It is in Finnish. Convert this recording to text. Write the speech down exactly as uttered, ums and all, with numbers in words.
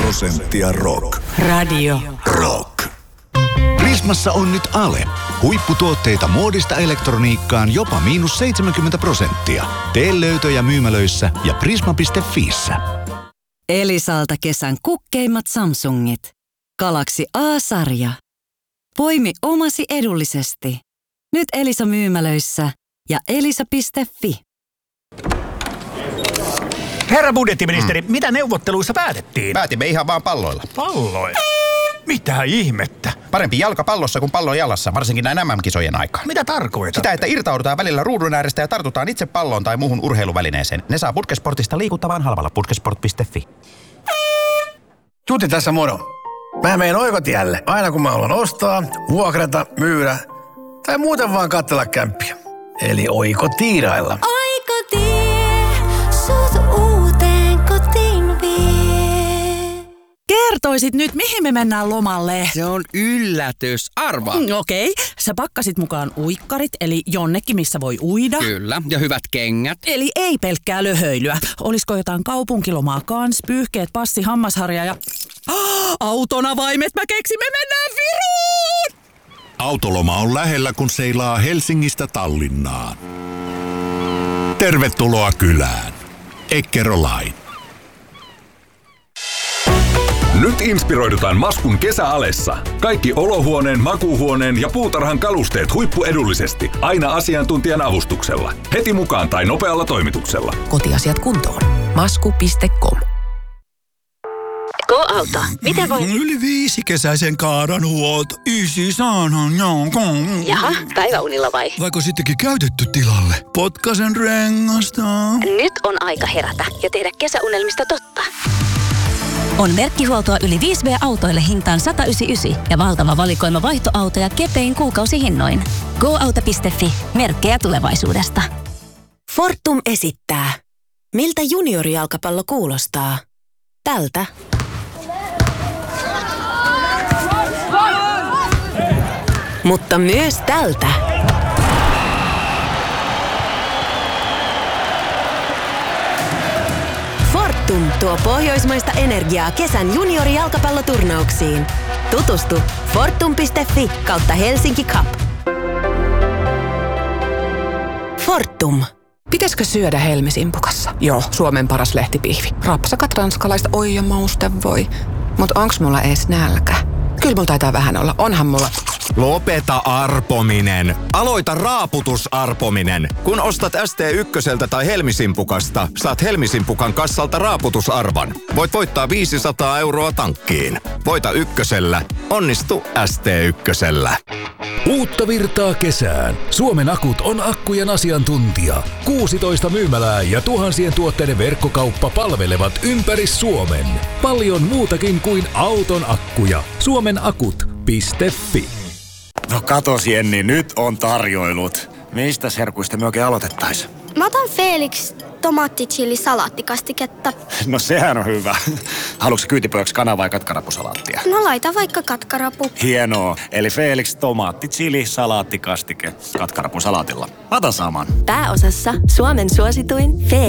prosenttia rock. Radio Rock. Prismassa on nyt Ale. Huipputuotteita muodista elektroniikkaan jopa miinus seitsemänkymmentä prosenttia. Tee löytöjä myymälöissä ja prisma piste fiissä. Elisalta kesän kukkeimmat Samsungit. Galaxy A-sarja. Poimi omasi edullisesti. Nyt Elisa myymälöissä ja elisa piste fi. Herra budjettiministeri, mm. mitä neuvotteluissa päätettiin? Päätimme ihan vaan palloilla. Palloilla? Mitä ihmettä? Parempi jalka pallossa kuin pallo jalassa, varsinkin näin M M-kisojen aikaan. Mitä tarkoitat? Sitä, että irtaudutaan välillä ruudun äärestä ja tartutaan itse palloon tai muuhun urheiluvälineeseen. Ne saa Putkesportista liikuttavan halvalla putkesport piste fi. Tuuti tässä moro. Mä meen oikotielle aina kun mä haluan ostaa, vuokrata, myydä tai muuten vaan katsella kämppiä. Eli oikotiirailla. Oikotie, suut uuteen kotiin vie. Kertoisit nyt, mihin me mennään lomalle? Se on yllätys. Arvaa. Mm, Okei, okay. Sä pakkasit mukaan uikkarit, eli jonnekin, missä voi uida. Kyllä, ja hyvät kengät. Eli ei pelkkää löhöilyä. Olisiko jotain kaupunkilomaa kans, pyyhkeet, passi, hammasharja ja... Oh, autonavaimet, mä keksin, me mennään Viruun! Autoloma on lähellä, kun seilaa Helsingistä Tallinnaan. Tervetuloa kylään. Eckerö Line. Nyt inspiroidutaan Maskun kesäalessa. Kaikki olohuoneen, makuuhuoneen ja puutarhan kalusteet huippuedullisesti. Aina asiantuntijan avustuksella. Heti mukaan tai nopealla toimituksella. Kotiasiat kuntoon. masku piste com. Go-auto. Miten voi... Yli viisi kesäisen kaaran huolto. Ysi saanhan jonkun. Jaha, päiväunilla vai? Vaiko sittenkin käytetty tilalle? Potkasen rengasta. Nyt on aika herätä ja tehdä kesäunelmista totta. On merkkihuoltoa yli viisi vuotiaille hintaan sata yhdeksänkymmentäyhdeksän ja valtava valikoima vaihtoautoja kepein kuukausihinnoin. go auto piste fi. Merkkejä tulevaisuudesta. Fortum esittää. Miltä juniorijalkapallo kuulostaa? Tältä. Mutta myös tältä. Fortum tuo pohjoismaista energiaa kesän juniorijalkapalloturnauksiin. Tutustu fortum piste fi kautta Helsinki Cup. Fortum. Pitäisikö syödä helmisimpukassa? Joo, Suomen paras lehtipihvi. Rapsakat ranskalaista, oi ja mauste voi. Mut onks mulla ees nälkä? Kyllä mulla taitaa vähän olla. Onhan mulla... Lopeta arpominen. Aloita raaputusarpominen. Kun ostat S T ykköseltä tai Helmisimpukasta, saat Helmisimpukan kassalta raaputusarvan. Voit voittaa viisisataa euroa tankkiin. Voita ykkösellä. Onnistu S T ykkösellä. Uutta virtaa kesään. Suomen Akut on akkujen asiantuntija. kuusitoista myymälää ja tuhansien tuotteiden verkkokauppa palvelevat ympäri Suomen. Paljon muutakin kuin auton akkuja. Suomenakut piste fi. No katos Jenni, nyt on tarjoilut. Mistä herkuista me oikein aloitettais? Mä otan Felix tomaattichili salaattikastiketta. No sehän on hyvä. Haluatko kyytipojaksi kana- vai katkarapusalaattia? No laita vaikka katkarapu. Hienoa. Eli Felix tomaattichili salaattikastike katkarapusalaatilla. Mä otan saman. Pääosassa Suomen suosituin Felix.